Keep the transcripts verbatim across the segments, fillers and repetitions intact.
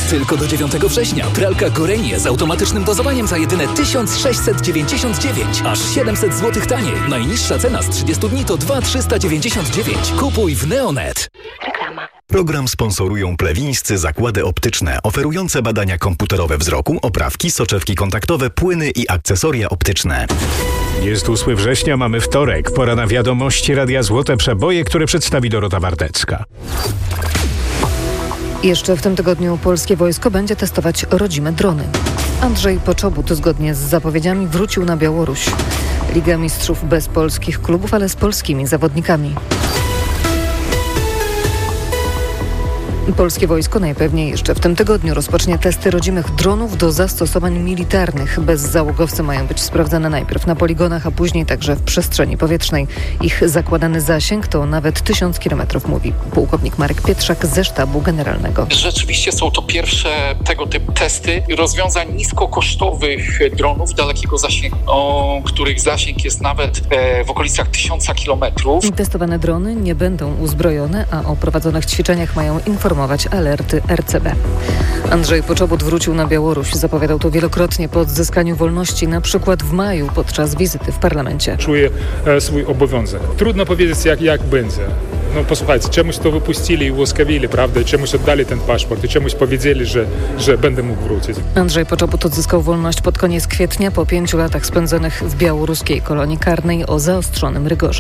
Tylko do dziewiątego września pralka Gorenie z automatycznym dozowaniem za jedyne tysiąc sześćset dziewięćdziesiąt dziewięć. Aż siedemset złotych taniej. Najniższa cena z trzydziestu dni to dwa tysiące trzysta dziewięćdziesiąt dziewięć. Kupuj w Neonet. Reklama. Program sponsorują Plewińscy Zakłady Optyczne, oferujące badania komputerowe wzroku, oprawki, soczewki kontaktowe, płyny i akcesoria optyczne. Jest ósmego września, mamy wtorek. Pora na wiadomości Radia Złote Przeboje, które przedstawi Dorota Wardecka. Jeszcze w tym tygodniu polskie wojsko będzie testować rodzime drony. Andrzej Poczobut zgodnie z zapowiedziami wrócił na Białoruś. Liga Mistrzów bez polskich klubów, ale z polskimi zawodnikami. Polskie wojsko najpewniej jeszcze w tym tygodniu rozpocznie testy rodzimych dronów do zastosowań militarnych. Bezzałogowce mają być sprawdzane najpierw na poligonach, a później także w przestrzeni powietrznej. Ich zakładany zasięg to nawet tysiąc kilometrów, mówi pułkownik Marek Pietrzak ze sztabu generalnego. Rzeczywiście są to pierwsze tego typu testy rozwiązań niskokosztowych dronów dalekiego zasięgu, o których zasięg jest nawet w okolicach tysiąca kilometrów. Testowane drony nie będą uzbrojone, a o prowadzonych ćwiczeniach mają informować alerty R C B. Andrzej Poczobut wrócił na Białoruś. Zapowiadał to wielokrotnie po odzyskaniu wolności, na przykład w maju podczas wizyty w parlamencie. Czuję e, swój obowiązek. Trudno powiedzieć, jak, jak będzie. No posłuchajcie, czemuś to wypuścili i ułaskawili, prawda? I czemuś oddali ten paszport i czemuś powiedzieli, że, że będę mógł wrócić. Andrzej Poczobut odzyskał wolność pod koniec kwietnia po pięciu latach spędzonych w białoruskiej kolonii karnej o zaostrzonym rygorze.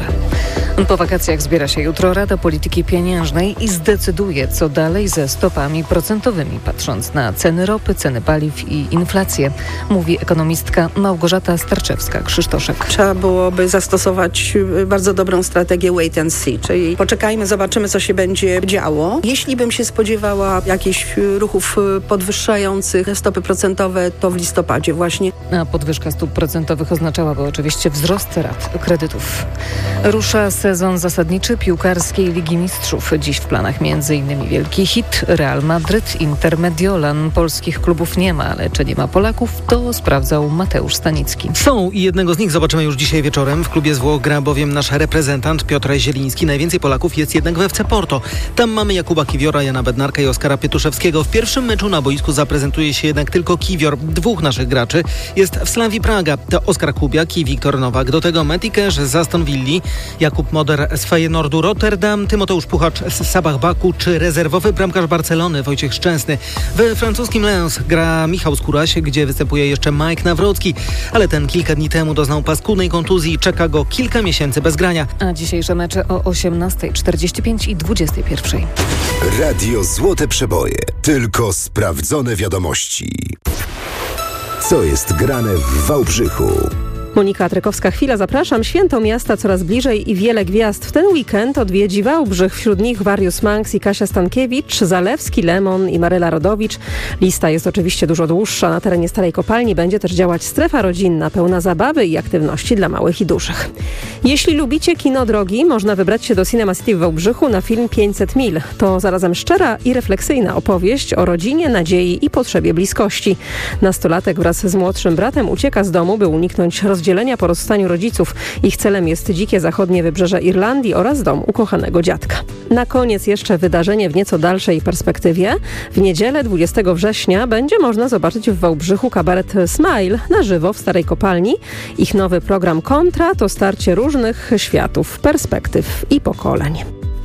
Po wakacjach zbiera się jutro Rada Polityki Pieniężnej i zdecyduje, co dalej ze stopami procentowymi, patrząc na ceny ropy, ceny paliw i inflację, mówi ekonomistka Małgorzata Starczewska-Krzysztoszek. Trzeba byłoby zastosować bardzo dobrą strategię wait and see, czyli poczekajmy, zobaczymy, co się będzie działo. Jeśli bym się spodziewała jakichś ruchów podwyższających stopy procentowe, to w listopadzie właśnie. A podwyżka stóp procentowych oznaczałaby oczywiście wzrost rat kredytów. Rusza sezon zasadniczy piłkarskiej Ligi Mistrzów. Dziś w planach między innymi wielki hit Real Madryt, Inter Mediolan. Polskich klubów nie ma, ale czy nie ma Polaków, to sprawdzał Mateusz Stanicki. Są i jednego z nich zobaczymy już dzisiaj wieczorem. W klubie z Włoch gra bowiem nasz reprezentant Piotr Zieliński. Najwięcej Polaków jest jednak w F C Porto. Tam mamy Jakuba Kiwiora, Jana Bednarka i Oskara Pietuszewskiego. W pierwszym meczu na boisku zaprezentuje się jednak tylko Kiwior. Dwóch naszych graczy jest w Slavii Praga. To Oskar Kubiak i Wiktor Nowak. Do tego Mati Cash z Aston Villa, Jakub Moder z Feyenoordu Rotterdam, Tymoteusz Puchacz z Sabah Baku czy rezerwowy bramkarz Barcelony Wojciech Szczęsny. We francuskim Lens gra Michał Skóraś, gdzie występuje jeszcze Mike Nawrocki, ale ten kilka dni temu doznał paskudnej kontuzji i czeka go kilka miesięcy bez grania. A dzisiejsze mecze o osiemnastej czterdzieści pięć i dwudziestej pierwszej. Radio Złote Przeboje. Tylko sprawdzone wiadomości. Co jest grane w Wałbrzychu? Monika Trykowska-Chwila, zapraszam. Święto miasta coraz bliżej i wiele gwiazd. W ten weekend odwiedzi Wałbrzych. Wśród nich Warius Manx i Kasia Stankiewicz, Zalewski, Lemon i Maryla Rodowicz. Lista jest oczywiście dużo dłuższa. Na terenie Starej Kopalni będzie też działać strefa rodzinna, pełna zabawy i aktywności dla małych i dużych. Jeśli lubicie kino drogi, można wybrać się do Cinema City w Wałbrzychu na film pięćset mil. To zarazem szczera i refleksyjna opowieść o rodzinie, nadziei i potrzebie bliskości. Nastolatek wraz z młodszym bratem ucieka z domu, by uniknąć rozdziału dzielenia po rozstaniu rodziców. Ich celem jest dzikie zachodnie wybrzeże Irlandii oraz dom ukochanego dziadka. Na koniec jeszcze wydarzenie w nieco dalszej perspektywie. W niedzielę dwudziestego września będzie można zobaczyć w Wałbrzychu kabaret Smile na żywo w Starej Kopalni. Ich nowy program Kontra to starcie różnych światów, perspektyw i pokoleń.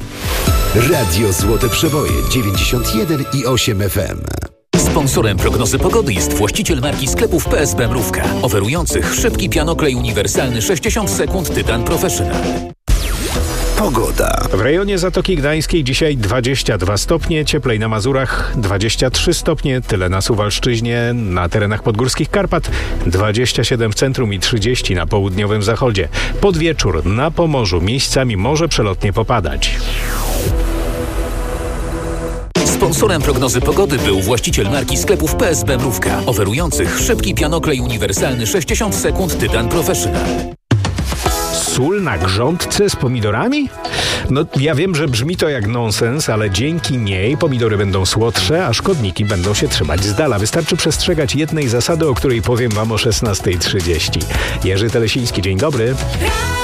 Radio Złote Przeboje dziewięćdziesiąt jeden i osiem F M. Sponsorem prognozy pogody jest właściciel marki sklepów P S B Mrówka, oferujących szybki pianoklej uniwersalny sześćdziesiąt sekund Tytan Professional. Pogoda. W rejonie Zatoki Gdańskiej dzisiaj dwadzieścia dwa stopnie, cieplej na Mazurach dwadzieścia trzy stopnie, tyle na Suwalszczyźnie, na terenach podgórskich Karpat dwadzieścia siedem w centrum i trzydzieści na południowym zachodzie. Pod wieczór na Pomorzu miejscami może przelotnie popadać. Sponsorem prognozy pogody był właściciel marki sklepów P S B Mrówka, oferujących szybki pianoklej uniwersalny sześćdziesiąt sekund Tytan Professional. Sól na grządce z pomidorami? No ja wiem, że brzmi to jak nonsens, ale dzięki niej pomidory będą słodsze, a szkodniki będą się trzymać z dala. Wystarczy przestrzegać jednej zasady, o której powiem wam o szesnastej trzydzieści. Jerzy Telesiński, dzień dobry.